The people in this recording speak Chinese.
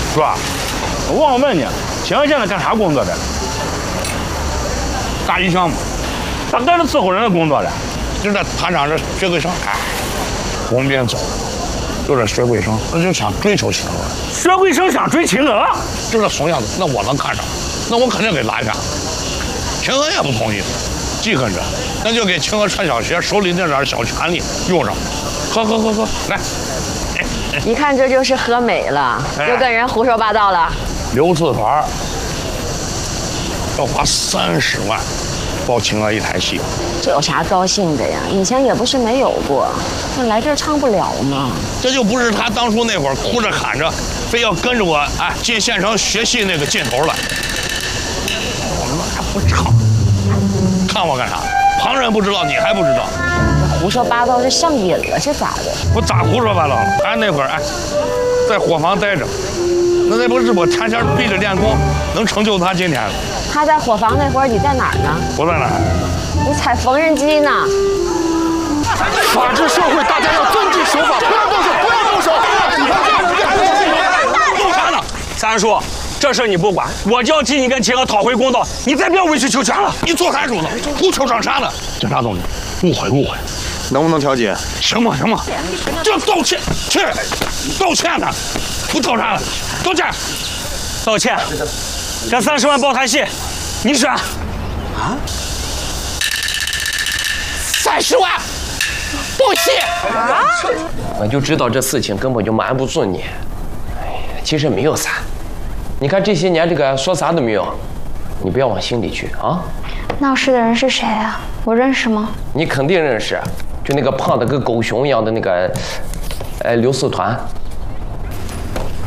是吧？我忘问你，秦阳现在干啥工作的？ 大鱼项目， 他干着伺候人的工作了。 就在团长这学卫生，哎，我们别走，就这学卫生，那就想追求秦娥。 学卫生想追秦娥， 就这怂样子，那我能看上？那我肯定给拦下。秦娥也不同意，记恨着，那就给秦娥穿小鞋，手里那点小权利用上。喝，来。 一看这就是喝美了，就跟人胡说八道了。 刘四团要花30万包秦娥一台戏， 这有啥高兴的呀？以前也不是没有过，那来这儿唱不了吗？ 这就不是他当初那会儿哭着喊着，非要跟着我进县城学戏那个劲头了。我们还不唱，看我干啥？旁人不知道，你还不知道。 胡说八道，这上瘾了，是咋的？ 我咋胡说八道了？俺那会儿在伙房待着，那不是我天天逼着练功，能成就他今天。 他在伙房那会儿，你在哪儿呢？ 我在哪儿？ 你踩缝纫机呢。 法治社会，大家要遵纪守法，不要动手，不要动手！ 动啥呢？ 三叔，这事你不管，我就要替你跟秦娥讨回公道，你再不要委曲求全了。 你做啥主呢？胡扯上啥呢？警察同志，误会， 能不能调解？ 行吧，就道歉，道歉呢，不道啥了？道歉， 道歉，这30万包台戏，你选。 啊？30万，报戏啊！ 我就知道这事情根本就瞒不住你。哎呀，其实没有啥，你看这些年这个说啥都没有，你不要往心里去啊。 闹事的人是谁啊？我认识吗？ 你肯定认识，就那个胖的跟狗熊一样的那个，刘四团。